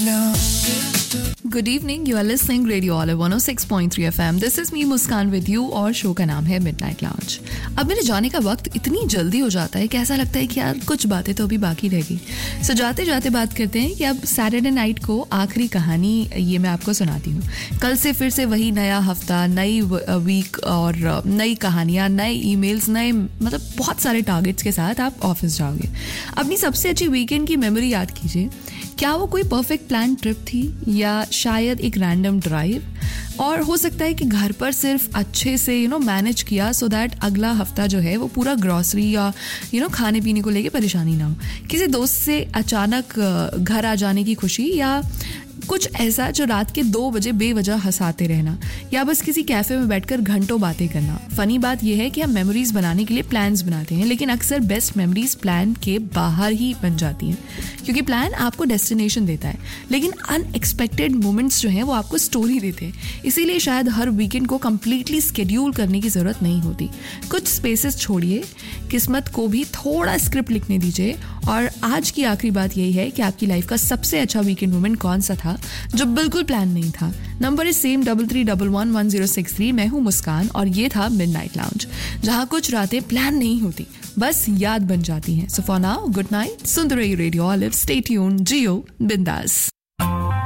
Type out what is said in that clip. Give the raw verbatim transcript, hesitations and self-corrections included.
Good evening, you are listening Radio Olive one oh six point three F M. This is me Muskan with you और show का नाम है Midnight Lounge. अब मेरे जाने का वक्त इतनी जल्दी हो जाता है कि ऐसा लगता है कि यार कुछ बातें तो अभी बाकी रह गई. सो जाते जाते बात करते हैं कि अब सैटरडे नाइट को आखिरी कहानी ये मैं आपको सुनाती हूँ. कल से फिर से वही नया हफ्ता, नई वीक और नई कहानियाँ, नए ईमेल्स, नए मतलब बहुत सारे टारगेट्स के साथ आप ऑफिस जाओगे. अपनी सबसे अच्छी वीकेंड की मेमोरी याद कीजिए. क्या वो कोई परफेक्ट प्लान ट्रिप थी या शायद एक रैंडम ड्राइव, और हो सकता है कि घर पर सिर्फ अच्छे से यू नो मैनेज किया सो दैट अगला हफ्ता जो है वो पूरा ग्रॉसरी या यू नो खाने पीने को लेके परेशानी ना हो. किसी दोस्त से अचानक घर आ जाने की खुशी, या कुछ ऐसा जो रात के दो बजे बेवजह हंसाते रहना, या बस किसी कैफे में बैठकर घंटों बातें करना. फनी बात यह है कि हम मेमोरीज बनाने के लिए प्लान्स बनाते हैं, लेकिन अक्सर बेस्ट मेमोरीज प्लान के बाहर ही बन जाती हैं, क्योंकि प्लान आपको डेस्टिनेशन देता है लेकिन अनएक्सपेक्टेड मोमेंट्स जो हैं वो आपको स्टोरी देते हैं. इसीलिए शायद हर वीकेंड को कम्प्लीटली स्केड्यूल करने की ज़रूरत नहीं होती. कुछ स्पेसेस छोड़िए, किस्मत को भी थोड़ा स्क्रिप्ट लिखने दीजिए. और आज की आखिरी बात यही है कि आपकी लाइफ का सबसे अच्छा वीकेंड मोमेंट कौन सा था जो बिल्कुल प्लान नहीं था. Number is same double three double one one zero six three. मैं हूँ मुस्कान और ये था मिडनाइट लाउंज, जहाँ कुछ रातें प्लान नहीं होती, बस याद बन जाती हैं. So for now, good night. सुन रहे रेडियो ऑलिव, स्टे ट्यून्ड, जियो बिंदास.